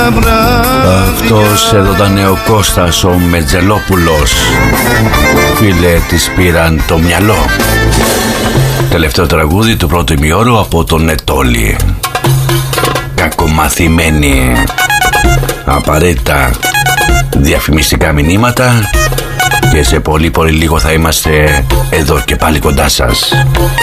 Αυτός εδώ ήταν ο Κώστας ο Μετζελόπουλος. Φίλε, της πήραν το μυαλό. Τελευταίο τραγούδι του πρώτου ημιώρου από τον Νετόλη. Κακομαθημένοι. Απαραίτητα διαφημιστικά μηνύματα. Και σε πολύ πολύ λίγο θα είμαστε εδώ και πάλι κοντά σας.